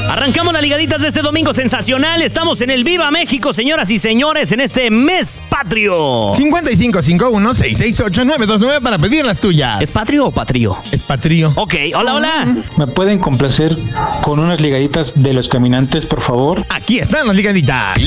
Arrancamos las ligaditas de este domingo sensacional. Estamos en el Viva México, señoras y señores, en este mes patrio. 5551-668-929 para pedir las tuyas. ¿Es patrio o patrio? Es patrio. Ok, hola. ¿Me pueden complacer con unas ligaditas de los caminantes, por favor? Aquí están las ligaditas.